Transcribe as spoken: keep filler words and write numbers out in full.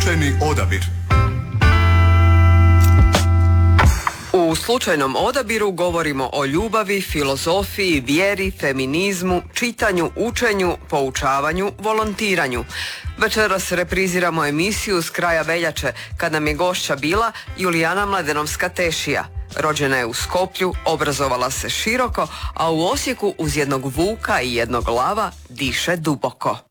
Slučajni odabir. U slučajnom odabiru govorimo o ljubavi, filozofiji, vjeri, feminizmu, čitanju, učenju, poučavanju, volontiranju. Večeras repriziramo emisiju s kraja veljače kad nam je gošća bila Julijana Mladenovska-Tešija. Rođena je u Skoplju, obrazovala se široko, a u Osijeku uz jednog vuka i jednog lava diše duboko.